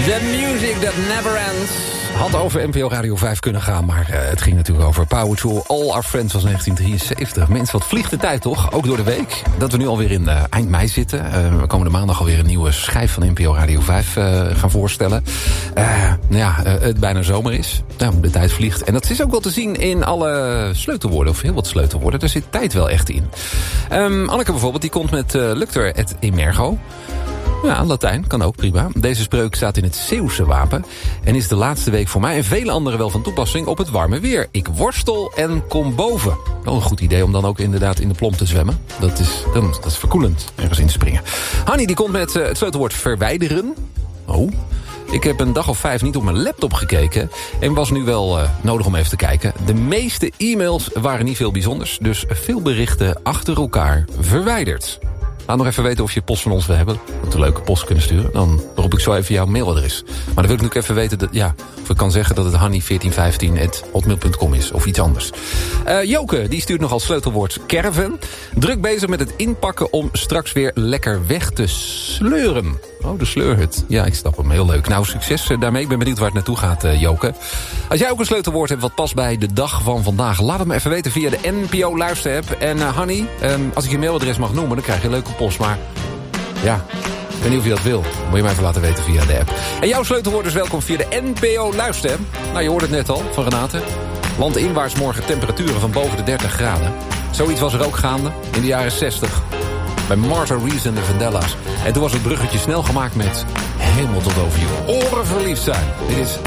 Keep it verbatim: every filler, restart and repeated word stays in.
The music that never ends. Had over N P O Radio vijf kunnen gaan, maar uh, het ging natuurlijk over Power to All Our Friends was negentien drieënzeventig. Mensen, wat vliegt de tijd toch? Ook door de week. Dat we nu alweer in uh, eind mei zitten. Uh, we komende maandag alweer een nieuwe schijf van N P O Radio vijf uh, gaan voorstellen. Uh, nou ja, uh, het bijna zomer is. Nou, de tijd vliegt. En dat is ook wel te zien in alle sleutelwoorden, of heel wat sleutelwoorden. Er zit tijd wel echt in. Um, Anneke bijvoorbeeld, die komt met uh, Luctor et Emergo. Ja, Latijn, kan ook, prima. Deze spreuk staat in het Zeeuwse wapen en is de laatste week voor mij en vele anderen wel van toepassing op het warme weer. Ik worstel en kom boven. Wel een goed idee om dan ook inderdaad in de plomp te zwemmen. Dat is, dat is verkoelend, ergens in te springen. Hanny die komt met uh, het sleutelwoord verwijderen. Oh. Ik heb een dag of vijf niet op mijn laptop gekeken en was nu wel uh, nodig om even te kijken. De meeste e-mails waren niet veel bijzonders, dus veel berichten achter elkaar verwijderd. Laat nog even weten of je post van ons wil hebben. Dat we een leuke post kunnen sturen. Dan roep ik zo even jouw mailadres. Maar dan wil ik nu even weten dat, ja, of ik kan zeggen dat het hanny veertien vijftien at hotmail punt com is. Of iets anders. Uh, Joke, die stuurt nog als sleutelwoord caravan. Druk bezig met het inpakken om straks weer lekker weg te sleuren. Oh, de sleurhut. Ja, ik snap hem. Heel leuk. Nou, succes daarmee. Ik ben benieuwd waar het naartoe gaat, uh, Joke. Als jij ook een sleutelwoord hebt wat past bij de dag van vandaag, laat het me even weten via de N P O luisterapp. En uh, Hanny, um, als ik je mailadres mag noemen, dan krijg je een leuke post. Maar ja, ik weet niet of je dat wil. Moet je mij even laten weten via de app. En jouw sleutelwoord is welkom via de N P O luisterapp. Nou, je hoort het net al van Renate. Landinwaarts morgen temperaturen van boven de dertig graden. Zoiets was er ook gaande in de jaren zestig. Bij Martha Reeves en de Vandellas. En toen was het bruggetje snel gemaakt met helemaal tot over je oren verliefd zijn. Dit is